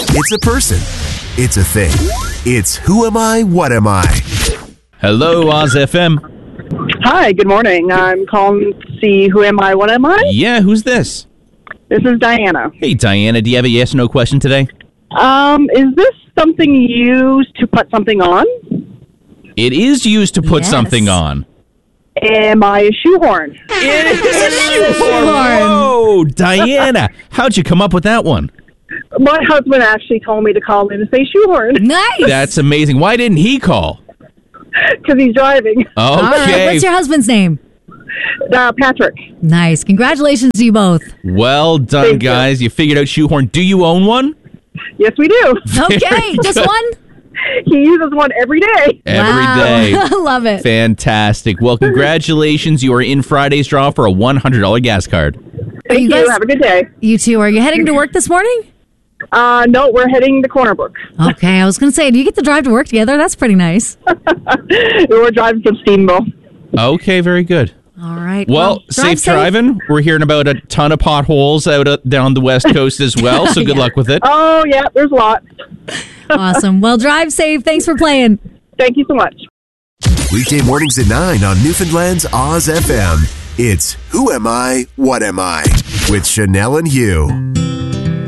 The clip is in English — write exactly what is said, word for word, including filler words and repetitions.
It's a person. It's a thing. It's Who Am I, What Am I? Hello, Oz F M. Hi, good morning. I'm calling to see who am I, what am I? Yeah, who's this? This is Diana. Hey, Diana, do you have a yes or no question today? Um, is this something used to put something on? It is used to put Yes. something on. Am I a shoehorn? It is a shoehorn. shoehorn. Whoa, Diana, how'd you come up with that one? My husband actually told me to call in and say shoehorn Nice. That's amazing. Why didn't he call? because he's driving. Okay. All right. What's your husband's name? Uh, Patrick. Nice. Congratulations to you both. Well done, Thank you. guys. You figured out shoehorn. Do you own one? Yes, we do. Okay. Just good. one? He uses one every day. Every Wow. day. Love it. Fantastic. Well, congratulations. You are in Friday's draw for a one hundred dollars gas card. Thank you you. guys- Have a good day. You two, are you heading to work this morning? Uh, no, we're heading to Corner Brook. Okay. I was going to say, do you get to drive to work together? That's pretty nice. We're driving from Steamboat. Okay, very good. All right. Well, drive safe driving. We're hearing about a ton of potholes out uh, down the West Coast as well, so good Yeah. luck with it. Oh, yeah, there's a lot. Awesome. Well, drive safe. Thanks for playing. Thank you so much. Weekday mornings at nine on Newfoundland's Oz F M. It's Who Am I, What Am I? With Chanel and Hugh.